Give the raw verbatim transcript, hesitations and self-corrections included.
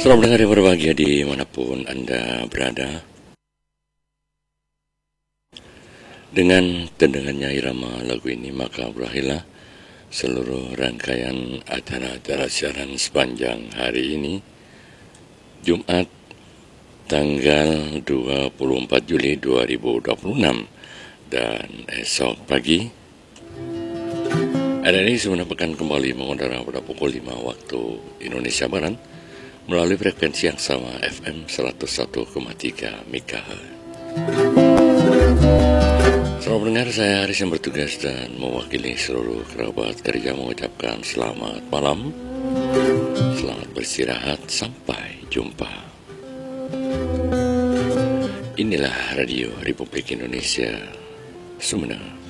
Selamat mendengar yang berbahagia dimanapun Anda berada. Dengan tendangannya irama lagu ini, maka berakhirlah seluruh rangkaian acara-acara siaran sepanjang hari ini, Jumat tanggal dua puluh empat Juli dua ribu dua puluh enam, dan esok pagi R R I Sumeneb akan kembali mengudara pada pukul lima waktu Indonesia Barat melalui frekuensi yang sama F M seratus satu koma tiga MHz. Selamat mendengar, saya Haris yang bertugas dan mewakili seluruh kerabat kerja mengucapkan selamat malam, selamat beristirahat, sampai jumpa. Inilah Radio Republik Indonesia Sumeneb.